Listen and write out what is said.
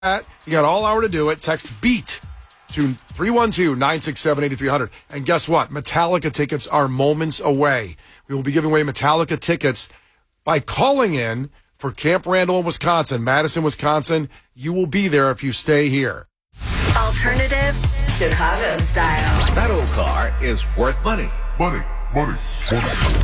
You got all hour to do it. Text BEAT to 312-967-8300. And guess what? Metallica tickets are moments away. We will be giving away Metallica tickets by calling in for Camp Randall in Wisconsin, Madison, Wisconsin. You will be there if you stay here. Alternative Chicago style. That old car is worth money. Money.